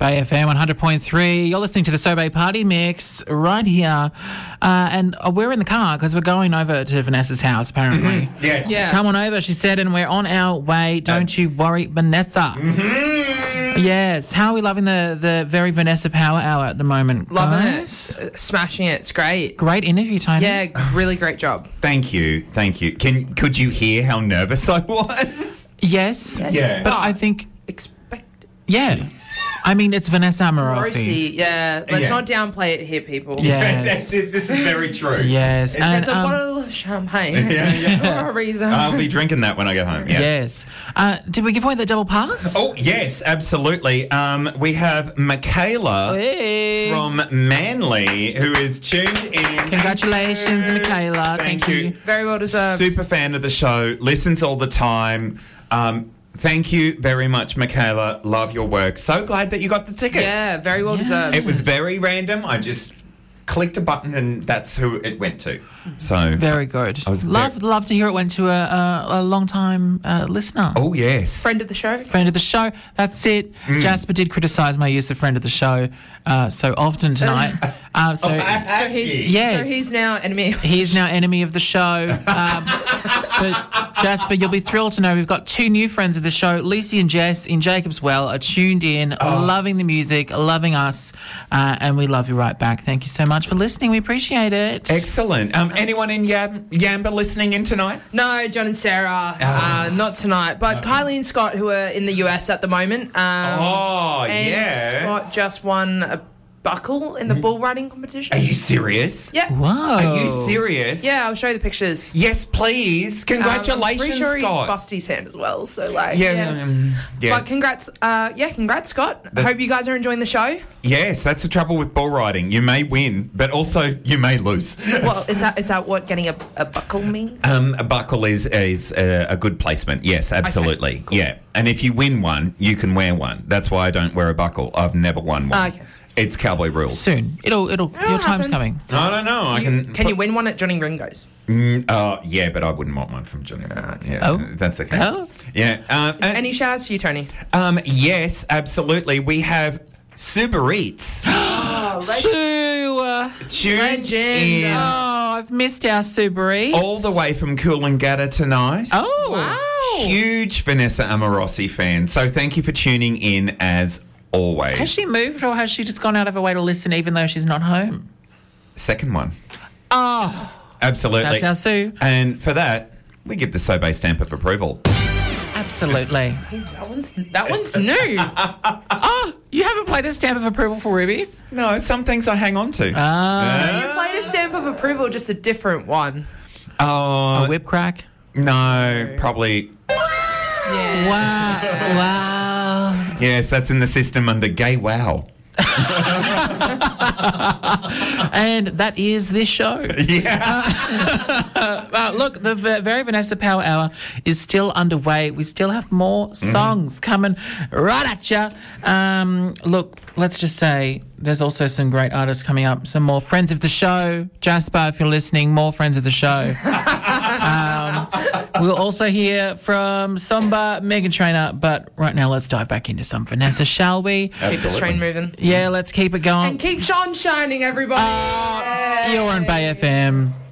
Bay FM 100.3. You're listening to the So Bay Party Mix right here. And we're in the car because we're going over to Vanessa's house, apparently. Mm-hmm. Yes. Yeah. Come on over, she said, and we're on our way. Don't you worry, Vanessa. Mm-hmm. Yes. How are we loving the very Vanessa Power Hour at the moment? Loving guys? it. Smashing it. It's great. Great interview, Tony. Yeah, really great job. Thank you. Could you hear how nervous I was? Yes. Yeah. But I think, Expect yeah. I mean, it's Vanessa Amorosi. Rosie. Yeah. Let's Yeah. not downplay it here, people. Yes. This is very true. Yes. It's And, a bottle of champagne Yeah. for a reason. I'll be drinking that when I get home. Yes. yes. Did we give away the double pass? Oh, yes, absolutely. We have Michaela Hey. from Manly who is tuned in. Congratulations, Michaela. Thank you. Very well deserved. Super fan of the show, listens all the time. Thank you very much, Michaela. Love your work. So glad that you got the tickets. Yeah, very well Yeah. deserved. It was very random. I just clicked a button and that's who it went to. So Very good. I was Love to hear it went to a long-time listener. Oh, yes. Friend of the show. Friend of the show. That's it. Jasper did criticise my use of friend of the show so often tonight. So Has he? yes. So he's now enemy. He's now enemy of the show. But Jasper, you'll be thrilled to know we've got two new friends of the show. Lucy and Jess in Jacob's Well are tuned in, loving the music, loving us, and we love you right back. Thank you so much for listening. We appreciate it. Excellent. Anyone in Yamba listening in tonight? No, John and Sarah, not tonight. But Kylie and Scott, who are in the US at the moment. And yeah. Scott just won a buckle in the bull riding competition. Are you serious? Yeah. Whoa. Are you serious? Yeah, I'll show you the pictures. Yes, please. Congratulations, I'm pretty sure Scott. he busted his hand as well. So like, Yeah. But congrats, congrats, Scott. I That's- hope you guys are enjoying the show. Yes, that's the trouble with bull riding. You may win, but also you may lose. Well, is that what getting a buckle means? A buckle is a good placement. Yes, absolutely. cool. Yeah, and if you win one, you can wear one. That's why I don't wear a buckle. I've never won one. Okay. It's cowboy rules. Soon. Your time's happen. coming. I don't know. I can. You win one at Johnny Ringo's? Yeah, but I wouldn't want one from Johnny. Yeah, Oh. that's okay. Oh. Yeah. Any shout outs for you, Tony? Yes, absolutely. We have Super Eats. Sue. Tuned Legend. in I've missed our Super Eats. all the way from Coolangatta tonight. Oh. Wow. Huge Vanessa Amorosi fan. So thank you for tuning in as always. Has she moved or has she just gone out of her way to listen even though she's not home? Second one. Oh. Absolutely. That's our Sue. And for that, we give the Sobey stamp of approval. Absolutely. That one's new. Oh, you haven't played a stamp of approval for Ruby? No, some things I hang on to. You played a stamp of approval, just a different one. Oh, A whip crack? no, probably. Yeah. Wow. Yes, that's in the system under Gay Wow. And that is this show. Yeah. Look, the Very Vanessa Power Hour is still underway. We still have more songs coming right at you. Look, let's just say there's also some great artists coming up. Some more friends of the show. Jasper, if you're listening, more friends of the show. We'll also hear from Somba, Megan Trainor, but right now let's dive back into some Vanessa, shall we? Keep this train moving. Yeah, let's keep it going. And keep Sean shining, everybody. You're on Bay FM.